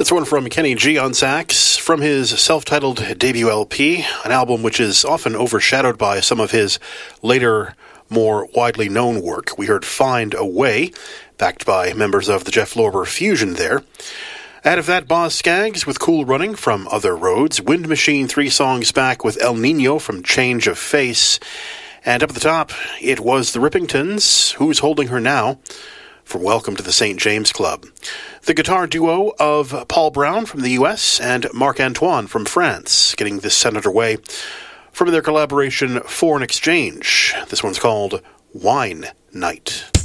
That's one from Kenny G on sax, from his self-titled debut LP, an album which is often overshadowed by some of his later, more widely known work. We heard Find a Way, backed by members of the Jeff Lorber Fusion there. Out of that, Boz Scaggs with Cool Running from Other Roads, Wind Machine 3 songs back with El Nino from Change of Face, and up at the top, it was the Rippingtons, Who's Holding Her Now, from Welcome to the St. James Club. The guitar duo of Paul Brown from the US and Marc-Antoine from France, getting this set underway from their collaboration Foreign Exchange. This one's called Wine Night.